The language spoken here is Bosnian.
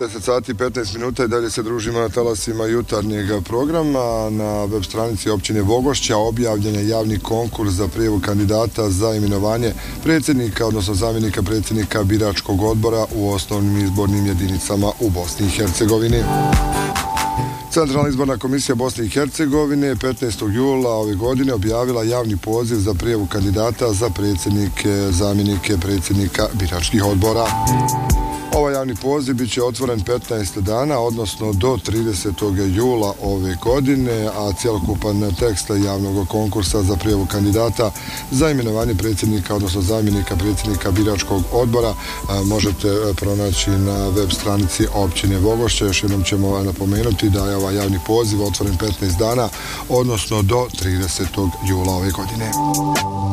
10 sati i 15 minuta i dalje se družimo na talasima jutarnjeg programa. Na web stranici općine Vogošća objavljen je javni konkurs za prijavu kandidata za imenovanje predsjednika, odnosno zamjenika predsjednika biračkog odbora u osnovnim izbornim jedinicama u Bosni i Hercegovini. Centralna izborna komisija Bosne i Hercegovine 15. jula ove godine objavila javni poziv za prijavu kandidata za predsjednike, zamjenike predsjednika biračkih odbora. Ovaj javni poziv bit će otvoren 15 dana, odnosno do 30. jula ove godine, a cjelokupan tekst javnog konkursa za prijavu kandidata za imenovanje predsjednika, odnosno zamjenika predsjednika biračkog odbora možete pronaći na web stranici općine Vogošća. Još jednom ćemo napomenuti da je ovaj javni poziv otvoren 15 dana, odnosno do 30. jula ove godine.